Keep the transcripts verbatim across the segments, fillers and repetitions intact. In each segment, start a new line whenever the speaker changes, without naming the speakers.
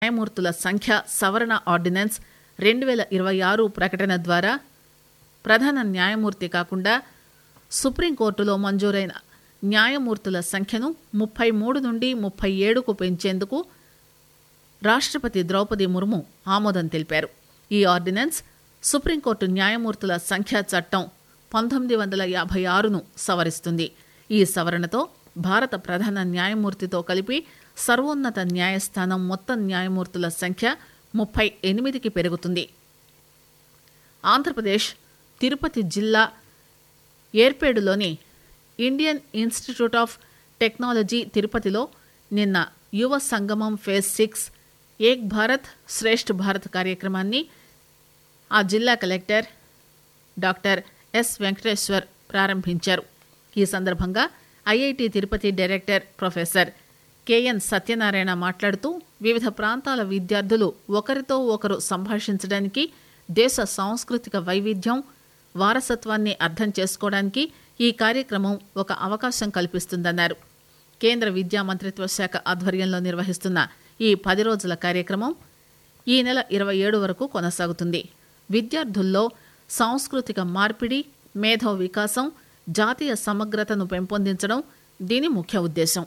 న్యాయమూర్తుల సంఖ్య సవరణ ఆర్డినెన్స్ రెండు వేల ఇరవై ఆరు ప్రకటన ద్వారా ప్రధాన న్యాయమూర్తి కాకుండా సుప్రీంకోర్టులో మంజూరైన న్యాయమూర్తుల సంఖ్యను ముప్పై మూడు నుండి ముప్పై ఏడుకు పెంచేందుకు రాష్ట్రపతి ద్రౌపది ముర్ము ఆమోదం తెలిపారు. ఈ ఆర్డినెన్స్ సుప్రీంకోర్టు న్యాయమూర్తుల సంఖ్యా చట్టం పంతొమ్మిది వందల యాభై ఆరును సవరిస్తుంది. ఈ సవరణతో భారత ప్రధాన న్యాయమూర్తితో కలిపి సర్వోన్నత న్యాయస్థానం మొత్తం న్యాయమూర్తుల సంఖ్య ముప్పై ఎనిమిదికి పెరుగుతుంది. ఆంధ్రప్రదేశ్ తిరుపతి జిల్లా ఏర్పేడులోని ఇండియన్ ఇన్స్టిట్యూట్ ఆఫ్ టెక్నాలజీ తిరుపతిలో నిన్న యువ సంగమం ఫేజ్ సిక్స్ ఏక్ భారత్ శ్రేష్ఠ భారత్ కార్యక్రమాన్ని ఆ జిల్లా కలెక్టర్ డాక్టర్ ఎస్ వెంకటేశ్వర్ ప్రారంభించారు. ఈ సందర్భంగా IIT Tirupati director professor KN Satyanarayana మాట్లాడుతూ వివిధ ప్రాంతాల విద్యార్థులు ఒకరితో ఒకరు సంభాషించడానికి, దేశ సాంస్కృతిక వైవిధ్యం, వారసత్వాన్ని అర్థం చేసుకోవడానికి ఈ కార్యక్రమం ఒక అవకాశం కల్పిస్తుందన్నారు. కేంద్ర విద్యా మంత్రిత్వ శాఖ ఆధ్వర్యంలో నిర్వహిస్తున్న ఈ పది రోజుల కార్యక్రమం ఈ నెల ఇరవై ఏడు వరకు కొనసాగుతుంది. విద్యార్థుల్లో సాంస్కృతిక మార్పిడి, మేధో వికాసం, జాతీయ సమగ్రతను పెంపొందించడం దీని ముఖ్య ఉద్దేశం.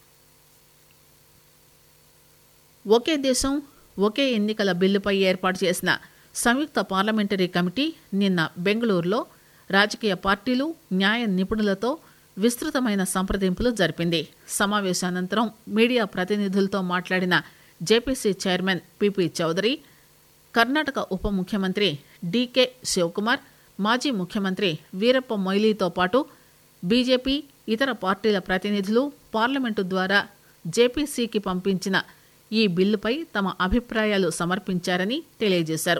ఒకే దేశం ఒకే ఎన్నికల బిల్లుపై ఏర్పాటు చేసిన సంయుక్త పార్లమెంటరీ కమిటీ నిన్న బెంగళూరులో రాజకీయ పార్టీలు, న్యాయ నిపుణులతో విస్తృతమైన సంప్రదింపులు జరిపింది. సమావేశానంతరం మీడియా ప్రతినిధులతో మాట్లాడిన JPC chairman PP Chowdary, Karnataka ఉప ముఖ్యమంత్రి డీకే శివకుమార్, మాజీ ముఖ్యమంత్రి వీరప్ప మొయిలీతో పాటు బీజేపీ, ఇతర పార్టీల ప్రతినిధులు పార్లమెంటు ద్వారా జేపీసీకి పంపించిన ఈ బిల్లుపై తమ అభిప్రాయాలు సమర్పించారని తెలియజేశారు.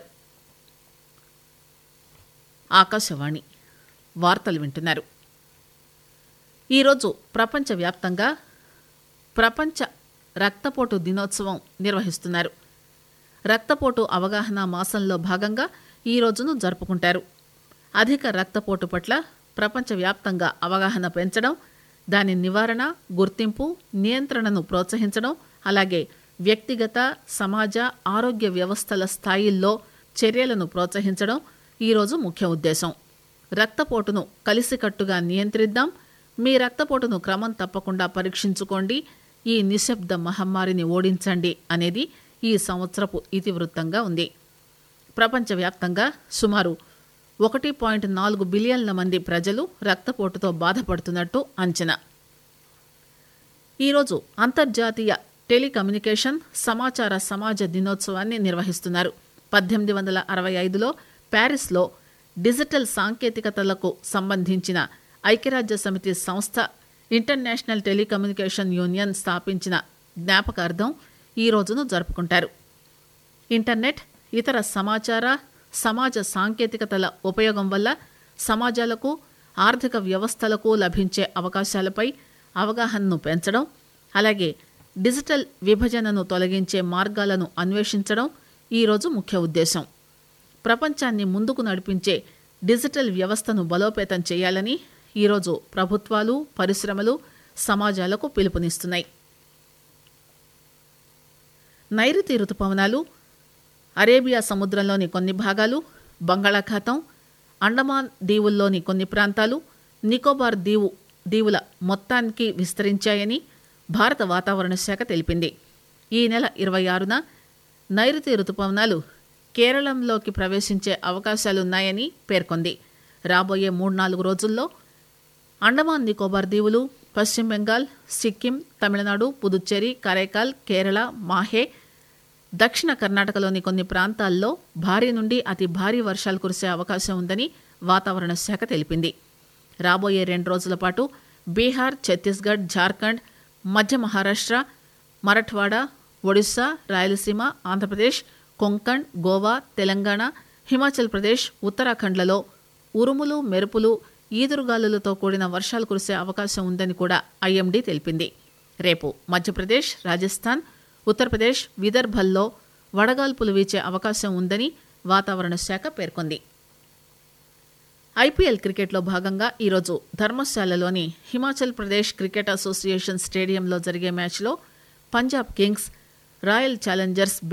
ఆకాశవాణి వార్తలు వింటున్నారు. ఈరోజు ప్రపంచవ్యాప్తంగా ప్రపంచ రక్తపోటు దినోత్సవం నిర్వహిస్తున్నారు. రక్తపోటు అవగాహన మాసంలో భాగంగా ఈ రోజును జరుపుకుంటారు. అధిక రక్తపోటు పట్ల ప్రపంచవ్యాప్తంగా అవగాహన పెంచడం, దాని నివారణ, గుర్తింపు, నియంత్రణను ప్రోత్సహించడం, అలాగే వ్యక్తిగత, సమాజ ఆరోగ్య వ్యవస్థల స్థాయిల్లో చర్యలను ప్రోత్సహించడం ఈరోజు ముఖ్య ఉద్దేశం. రక్తపోటును కలిసికట్టుగా నియంత్రిద్దాం, మీ రక్తపోటును క్రమం తప్పకుండా పరీక్షించుకోండి, ఈ నిశ్శబ్ద మహమ్మారిని ఓడించండి అనేది ఈ సంవత్సరపు ఇతివృత్తంగా ఉంది. ప్రపంచవ్యాప్తంగా సుమారు ఒకటి పాయింట్ నాలుగు బిలియన్ల మంది ప్రజలు రక్తపోటుతో బాధపడుతున్నట్టు అంచనా. ఈరోజు అంతర్జాతీయ టెలికమ్యూనికేషన్ సమాచార సమాజ దినోత్సవాన్ని నిర్వహిస్తున్నారు. పద్దెనిమిది వందల అరవై ఐదులో ప్యారిస్లో డిజిటల్ సాంకేతికతలకు సంబంధించిన ఐక్యరాజ్య సమితి సంస్థ ఇంటర్నేషనల్ టెలికమ్యూనికేషన్ యూనియన్ స్థాపించిన జ్ఞాపకార్థం ఈ రోజును జరుపుకుంటారు. ఇంటర్నెట్, ఇతర సమాచార సమాజ సాంకేతికతల ఉపయోగం వల్ల సమాజాలకు, ఆర్థిక వ్యవస్థలకు లభించే అవకాశాలపై అవగాహనను పెంచడం, అలాగే డిజిటల్ విభజనను తొలగించే మార్గాలను అన్వేషించడం ఈరోజు ముఖ్య ఉద్దేశం. ప్రపంచాన్ని ముందుకు నడిపించే డిజిటల్ వ్యవస్థను బలోపేతం చేయాలని ఈరోజు ప్రభుత్వాలు, పరిశ్రమలు, సమాజాలకు పిలుపునిస్తున్నాయి. నైరుతి రుతుపవనాలు అరేబియా సముద్రంలోని కొన్ని భాగాలు, బంగాళాఖాతం, అండమాన్ దీవుల్లోని కొన్ని ప్రాంతాలు, నికోబార్ దీవు దీవుల మొత్తానికి విస్తరించాయని భారత వాతావరణ శాఖ తెలిపింది. ఈ నెల ఇరవై ఆరున నైరుతి రుతుపవనాలు కేరళంలోకి ప్రవేశించే అవకాశాలున్నాయని పేర్కొంది. రాబోయే మూడు నాలుగు రోజుల్లో అండమాన్ నికోబార్ దీవులు, పశ్చిమ బెంగాల్, సిక్కిం, తమిళనాడు, పుదుచ్చేరి, కరైకాల్, కేరళ, మాహే, దక్షిణ కర్ణాటకలోని కొన్ని ప్రాంతాల్లో భారీ నుండి అతి భారీ వర్షాలు కురిసే అవకాశం ఉందని వాతావరణ శాఖ తెలిపింది. రాబోయే రెండు రోజుల పాటు బీహార్, ఛత్తీస్గఢ్, జార్ఖండ్, మధ్య మహారాష్ట్ర, మరఠ్వాడా, ఒడిశా, రాయలసీమ, ఆంధ్రప్రదేశ్, కొంకణ్, గోవా, తెలంగాణ, హిమాచల్ ప్రదేశ్, ఉత్తరాఖండ్లలో ఉరుములు, మెరుపులు, ఈదురుగాలులతో కూడిన వర్షాలు కురిసే అవకాశం ఉందని కూడా ఐఎండీ తెలిపింది. రేపు మధ్యప్రదేశ్, రాజస్థాన్, ఉత్తరప్రదేశ్, విదర్భల్లో వడగాల్పులు వీచే అవకాశం ఉందని వాతావరణ శాఖ పేర్కొంది. ఐపీఎల్ క్రికెట్లో భాగంగా ఈరోజు ధర్మశాలలోని హిమాచల్ ప్రదేశ్ క్రికెట్ అసోసియేషన్ స్టేడియంలో జరిగే మ్యాచ్లో పంజాబ్ కింగ్స్ రాయల్ ఛాలెంజర్స్